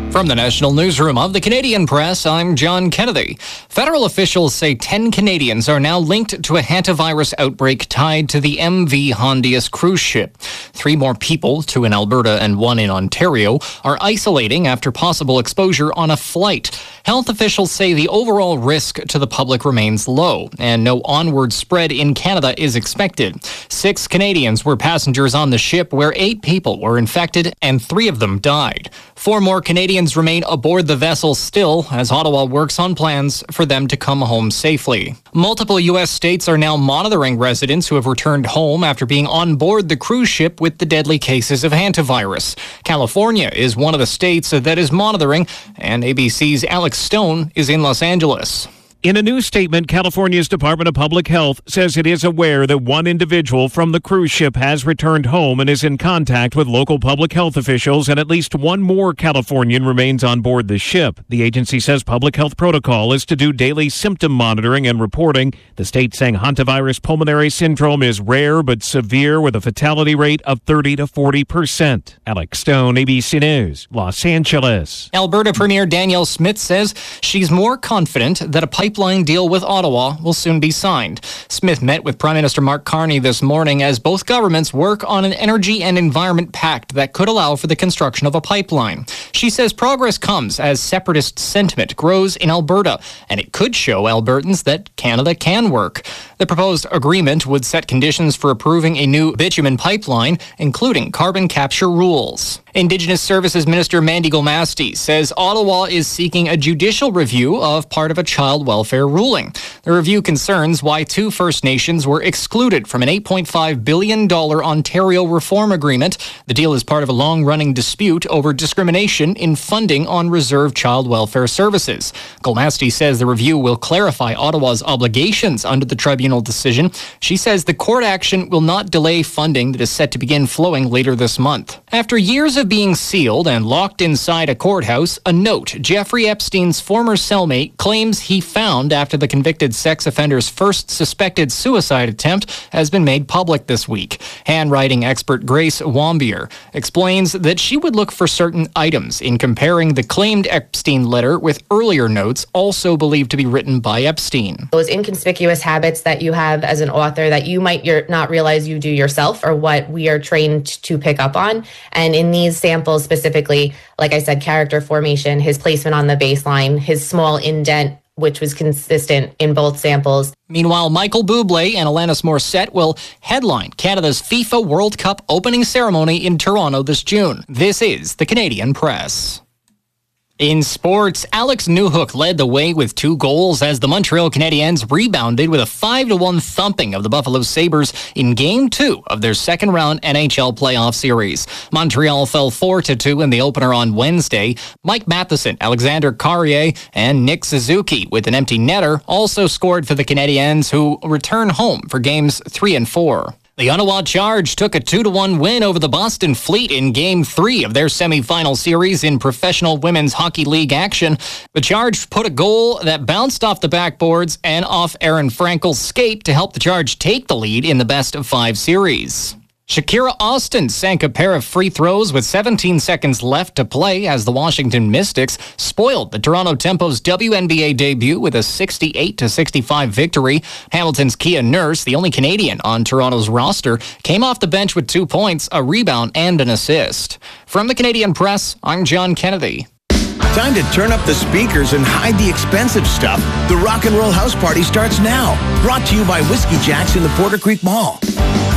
From the National Newsroom of the Canadian Press, I'm John Kennedy. Federal officials say 10 Canadians are now linked to a hantavirus outbreak tied to the MV Hondius cruise ship. 3 more people, 2 in Alberta and 1 in Ontario, are isolating after possible exposure on a flight. Health officials say the overall risk to the public remains low, and no onward spread in Canada is expected. 6 Canadians were passengers on the ship, where 8 people were infected and 3 of them died. 4 more Canadians remain aboard the vessel still, as Ottawa works on plans for them to come home safely. Multiple U.S. states are now monitoring residents who have returned home after being on board the cruise ship with the deadly cases of hantavirus. California is one of the states that is monitoring, and ABC's Alex Stone is in Los Angeles. In a new statement, California's Department of Public Health says it is aware that 1 individual from the cruise ship has returned home and is in contact with local public health officials, and at least 1 more Californian remains on board the ship. The agency says public health protocol is to do daily symptom monitoring and reporting. The state saying hantavirus pulmonary syndrome is rare but severe, with a fatality rate of 30 to 40%. Alex Stone, ABC News, Los Angeles. Alberta Premier Danielle Smith says she's more confident that a pipeline deal with Ottawa will soon be signed. Smith met with Prime Minister Mark Carney this morning as both governments work on an energy and environment pact that could allow for the construction of a pipeline. She says progress comes as separatist sentiment grows in Alberta, and it could show Albertans that Canada can work. The proposed agreement would set conditions for approving a new bitumen pipeline, including carbon capture rules. Indigenous Services Minister Mandy Gulmasti says Ottawa is seeking a judicial review of part of a child welfare ruling. The review concerns why 2 First Nations were excluded from an $8.5 billion Ontario reform agreement. The deal is part of a long-running dispute over discrimination in funding on reserved child welfare services. Gulmasti says the review will clarify Ottawa's obligations under the tribunal decision. She says the court action will not delay funding that is set to begin flowing later this month. After years of being sealed and locked inside a courthouse, a note Jeffrey Epstein's former cellmate claims he found after the convicted sex offender's first suspected suicide attempt has been made public this week. Handwriting expert Grace Wambier explains that she would look for certain items in comparing the claimed Epstein letter with earlier notes also believed to be written by Epstein. Those inconspicuous habits that you have as an author that you might not realize you do yourself are what we are trained to pick up on. And in these samples specifically, like I said, character formation, his placement on the baseline, his small indent, which was consistent in both samples. Meanwhile, Michael Bublé and Alanis Morissette will headline Canada's FIFA World Cup opening ceremony in Toronto this June. This is the Canadian Press. In sports, Alex Newhook led the way with 2 goals as the Montreal Canadiens rebounded with a 5-1 thumping of the Buffalo Sabres in Game 2 of their second-round NHL playoff series. Montreal fell 4-2 in the opener on Wednesday. Mike Matheson, Alexander Carrier, and Nick Suzuki, with an empty netter, also scored for the Canadiens, who return home for Games 3 and 4. The Ottawa Charge took a 2-1 win over the Boston Fleet in Game 3 of their semifinal series in Professional Women's Hockey League action. The Charge put a goal that bounced off the backboards and off Aaron Frankel's skate to help the Charge take the lead in the best-of-5 series. Shakira Austin sank a pair of free throws with 17 seconds left to play as the Washington Mystics spoiled the Toronto Tempo's WNBA debut with a 68-65 victory. Hamilton's Kia Nurse, the only Canadian on Toronto's roster, came off the bench with 2 points, a rebound, and an assist. From the Canadian Press, I'm John Kennedy. Time to turn up the speakers and hide the expensive stuff. The Rock and Roll House Party starts now. Brought to you by Whiskey Jack's in the Porter Creek Mall.